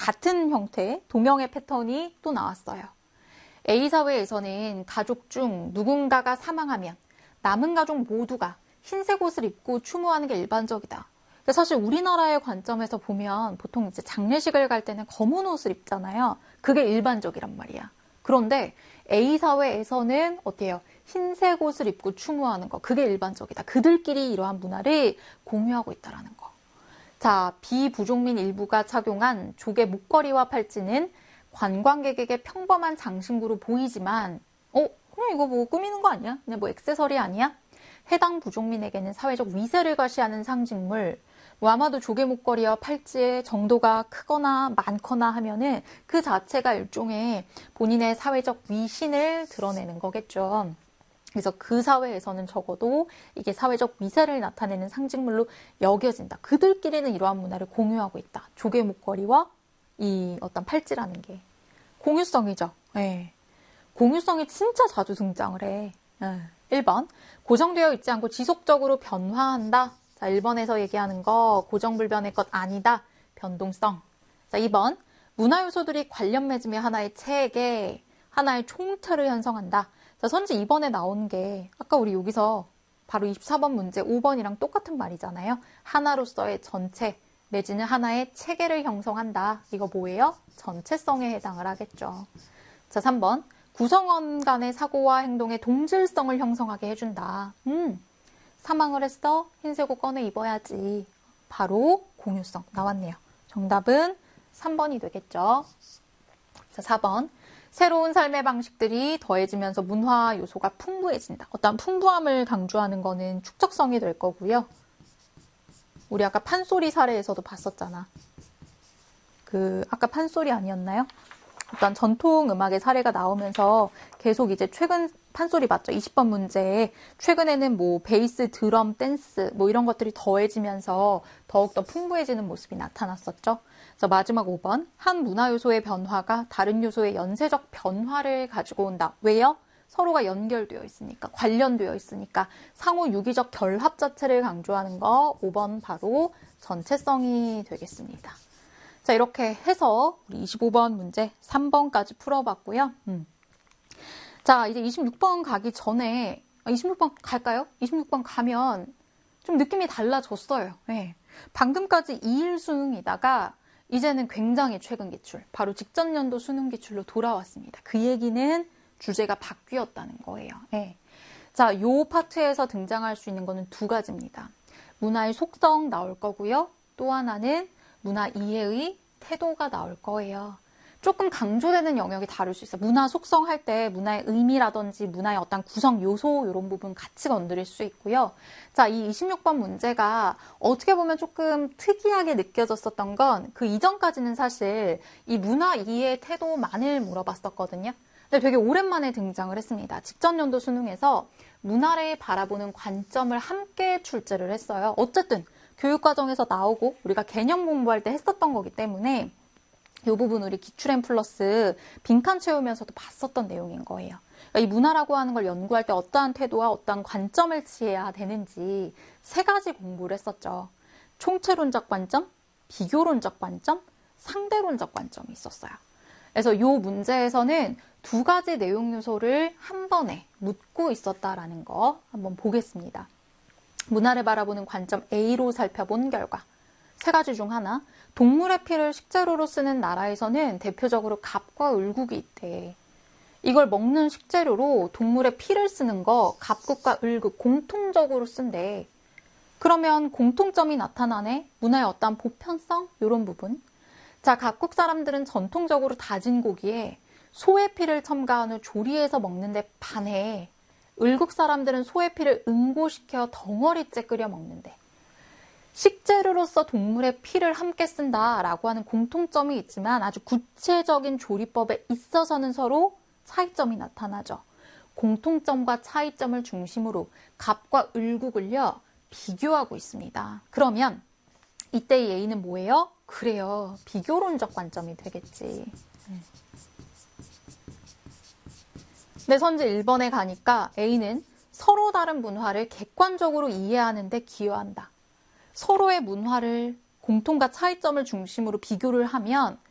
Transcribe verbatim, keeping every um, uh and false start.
같은 형태, 동형의 패턴이 또 나왔어요. A 사회에서는 가족 중 누군가가 사망하면 남은 가족 모두가 흰색 옷을 입고 추모하는 게 일반적이다. 사실 우리나라의 관점에서 보면 보통 이제 장례식을 갈 때는 검은 옷을 입잖아요. 그게 일반적이란 말이야. 그런데 A 사회에서는 어때요? 흰색 옷을 입고 추모하는 거. 그게 일반적이다. 그들끼리 이러한 문화를 공유하고 있다는 거. 자, 비부족민 일부가 착용한 조개 목걸이와 팔찌는 관광객에게 평범한 장신구로 보이지만 어? 그럼 이거 뭐 꾸미는 거 아니야? 그냥 뭐 액세서리 아니야? 해당 부족민에게는 사회적 위세를 과시하는 상징물, 뭐 아마도 조개 목걸이와 팔찌의 정도가 크거나 많거나 하면은 그 자체가 일종의 본인의 사회적 위신을 드러내는 거겠죠. 그래서 그 사회에서는 적어도 이게 사회적 위세를 나타내는 상징물로 여겨진다. 그들끼리는 이러한 문화를 공유하고 있다. 조개 목걸이와 이 어떤 팔찌라는 게. 공유성이죠. 네. 공유성이 진짜 자주 등장을 해. 네. 일 번, 고정되어 있지 않고 지속적으로 변화한다. 자, 일 번에서 얘기하는 거 고정불변의 것 아니다. 변동성. 자, 이 번, 문화 요소들이 관련 맺으며 하나의 체계, 하나의 총체를 형성한다. 자, 선지 이 번에 나온 게 아까 우리 여기서 바로 이십사 번 문제 오 번이랑 똑같은 말이잖아요. 하나로서의 전체, 내지는 하나의 체계를 형성한다. 이거 뭐예요? 전체성에 해당을 하겠죠. 자, 삼 번, 구성원 간의 사고와 행동의 동질성을 형성하게 해준다. 음, 사망을 했어? 흰색 옷 꺼내 입어야지. 바로 공유성 나왔네요. 정답은 삼 번이 되겠죠. 자, 사 번, 새로운 삶의 방식들이 더해지면서 문화 요소가 풍부해진다. 어떤 풍부함을 강조하는 거는 축적성이 될 거고요. 우리 아까 판소리 사례에서도 봤었잖아. 그 아까 판소리 아니었나요? 어떤 전통 음악의 사례가 나오면서 계속 이제 최근 판소리 맞죠? 이십 번 문제에 최근에는 뭐 베이스, 드럼, 댄스 뭐 이런 것들이 더해지면서 더욱더 풍부해지는 모습이 나타났었죠. 그래서 마지막 오 번, 한 문화 요소의 변화가 다른 요소의 연쇄적 변화를 가지고 온다. 왜요? 서로가 연결되어 있으니까, 관련되어 있으니까 상호 유기적 결합 자체를 강조하는 거 오 번 바로 전체성이 되겠습니다. 자, 이렇게 해서 우리 이십오 번 문제 삼 번까지 풀어봤고요. 음. 자, 이제 이십육 번 가기 전에 이십육 번 갈까요? 이십육 번 가면 좀 느낌이 달라졌어요. 네. 방금까지 이 일 수능이다가 이제는 굉장히 최근 기출, 바로 직전 연도 수능 기출로 돌아왔습니다. 그 얘기는 주제가 바뀌었다는 거예요. 네. 자, 요 파트에서 등장할 수 있는 거는 두 가지입니다. 문화의 속성 나올 거고요. 또 하나는 문화 이해의 태도가 나올 거예요. 조금 강조되는 영역이 다를 수 있어요. 문화 속성 할 때 문화의 의미라든지 문화의 어떤 구성 요소 이런 부분 같이 건드릴 수 있고요. 자, 이 이십육 번 문제가 어떻게 보면 조금 특이하게 느껴졌었던 건 그 이전까지는 사실 이 문화 이해 태도만을 물어봤었거든요. 근데 되게 오랜만에 등장을 했습니다. 직전 연도 수능에서 문화를 바라보는 관점을 함께 출제를 했어요. 어쨌든 교육과정에서 나오고 우리가 개념 공부할 때 했었던 거기 때문에 이 부분 우리 기출엔 플러스 빈칸 채우면서도 봤었던 내용인 거예요. 그러니까 이 문화라고 하는 걸 연구할 때 어떠한 태도와 어떠한 관점을 취해야 되는지 세 가지 공부를 했었죠. 총체론적 관점, 비교론적 관점, 상대론적 관점이 있었어요. 그래서 이 문제에서는 두 가지 내용 요소를 한 번에 묻고 있었다라는 거 한번 보겠습니다. 문화를 바라보는 관점 A로 살펴본 결과 세 가지 중 하나, 동물의 피를 식재료로 쓰는 나라에서는 대표적으로 갑과 을국이 있대. 이걸 먹는 식재료로 동물의 피를 쓰는 거 갑국과 을국 공통적으로 쓴대. 그러면 공통점이 나타나네? 문화의 어떤 보편성? 이런 부분. 자, 각국 사람들은 전통적으로 다진 고기에 소의 피를 첨가한 후 조리해서 먹는데 반해 을국 사람들은 소의 피를 응고시켜 덩어리째 끓여 먹는데 식재료로서 동물의 피를 함께 쓴다라고 하는 공통점이 있지만 아주 구체적인 조리법에 있어서는 서로 차이점이 나타나죠. 공통점과 차이점을 중심으로 갑과 을국을요 비교하고 있습니다. 그러면 이때 A는 뭐예요? 그래요. 비교론적 관점이 되겠지. 근데 선지 일 번에 가니까 A는 서로 다른 문화를 객관적으로 이해하는 데 기여한다. 서로의 문화를 공통과 차이점을 중심으로 비교를 하면